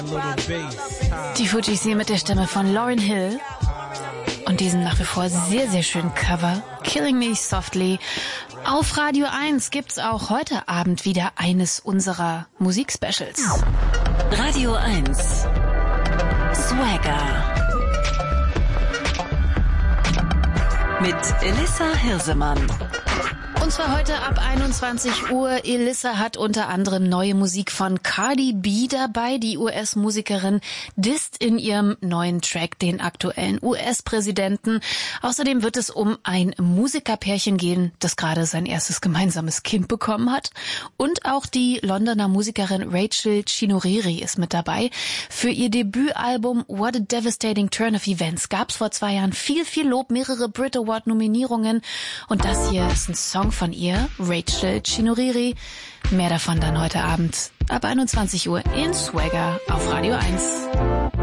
Die Fugees hier mit der Stimme von Lauryn Hill und diesem nach wie vor sehr, sehr schönen Cover Killing Me Softly. Auf Radio 1 gibt's auch heute Abend wieder eines unserer Musikspecials. Radio 1 Swagger mit Elissa Hirsemann. Und zwar heute ab 21 Uhr. Elissa hat unter anderem neue Musik von Cardi B dabei. Die US-Musikerin disst in ihrem neuen Track den aktuellen US-Präsidenten. Außerdem wird es um ein Musikerpärchen gehen, das gerade sein erstes gemeinsames Kind bekommen hat. Und auch die Londoner Musikerin Rachel Chinoriri ist mit dabei. Für ihr Debütalbum What a Devastating Turn of Events gab es vor 2 Jahren viel Lob, mehrere Brit Award-Nominierungen. Und das hier ist ein Song von ihr, Rachel Chinoriri. Mehr davon dann heute Abend ab 21 Uhr in Swagger auf Radio 1.